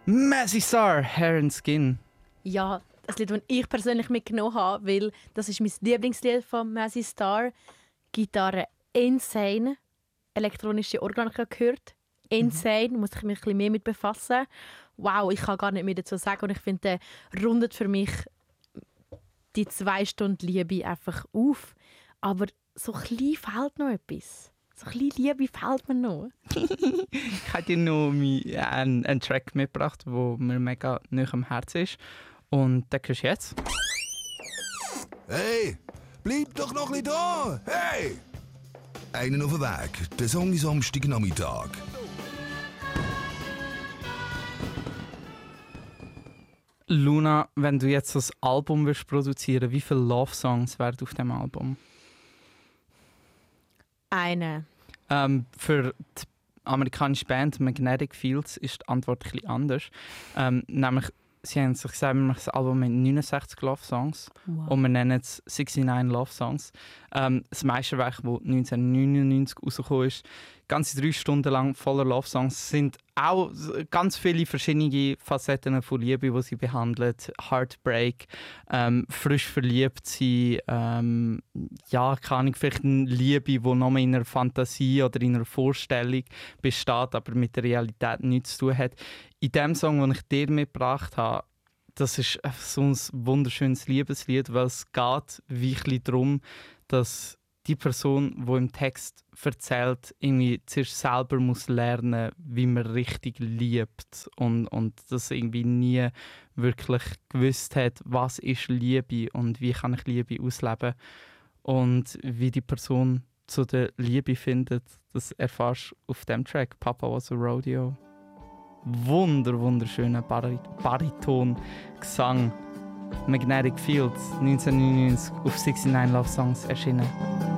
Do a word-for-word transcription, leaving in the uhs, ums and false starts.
Mazzy Star, Hair and Skin. Ja, das Lied, das ich persönlich mitgenommen habe, weil das ist mein Lieblingslied von Mazzy Star. Gitarre insane, elektronische Orgeln gehört. Insane, mhm. muss ich mich ein bisschen mehr mit befassen. Wow, ich kann gar nicht mehr dazu sagen. Und ich finde, der rundet für mich die zwei Stunden Liebe einfach auf. Aber so klein fehlt noch etwas. So ein bisschen Liebe fehlt mir noch. Ich habe dir noch einen, einen Track mitgebracht, der mir mega nahe am Herzen ist. Und den hörst du jetzt. Hey, bleib doch noch ein bisschen da! Hey! Einen auf den Weg, der Song ist Samstagnachmittag. Luna, wenn du jetzt das Album willst produzieren, wie viele Love-Songs wären auf dem Album? Eine. Ähm, für die amerikanische Band Magnetic Fields ist die Antwort ein bisschen anders. Ähm, nämlich, sie haben sich gesagt, wir machen das Album mit neunundsechzig Love-Songs wow. und wir nennen es neunundsechzig Love-Songs. Ähm, das Meisterwerk, das neunzehnhundertneunundneunzig rausgekommen ist, ganze drei Stunden lang voller Love-Songs, sind auch ganz viele verschiedene Facetten von Liebe, die sie behandelt. Heartbreak, ähm, frisch verliebt sein, ähm, ja, keine Ahnung, vielleicht eine Liebe, die nur in einer Fantasie oder in einer Vorstellung besteht, aber mit der Realität nichts zu tun hat. In dem Song, den ich dir mitgebracht habe, das ist so ein wunderschönes Liebeslied, weil es geht wirklich darum, dass die Person, die im Text erzählt, irgendwie zuerst selber muss lernen, wie man richtig liebt und, und das irgendwie nie wirklich gewusst hat, was ist Liebe und wie kann ich Liebe ausleben. Und wie die Person zu der Liebe findet, das erfährst du auf dem Track «Papa Was a Rodeo». Wunder, wunderschöner Barit- Bariton-Gesang. Magnetic Fields, neunzehnhundertneunundneunzig auf neunundsechzig Love Songs erschienen.